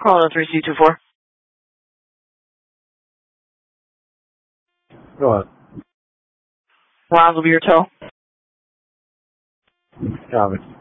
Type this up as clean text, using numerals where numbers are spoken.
Call 3C24. Go ahead. Ron will be your tow. Copy.